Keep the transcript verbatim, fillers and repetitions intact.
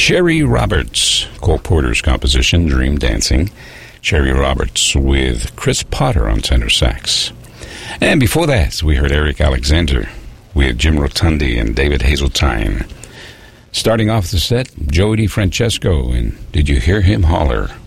Sherry Roberts, Cole Porter's composition, Dream Dancing. Sherry Roberts with Chris Potter on tenor sax. And before that, we heard Eric Alexander with Jim Rotundi and David Hazeltine. Starting off the set, Joey DeFrancesco and Did You Hear Him Holler?